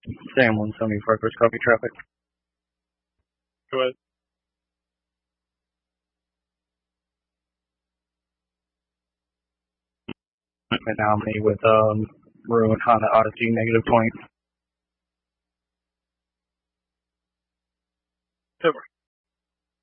Sam 174, first copy traffic. Go ahead. Right now I'm with Ruined Honda Odyssey, -20. Over.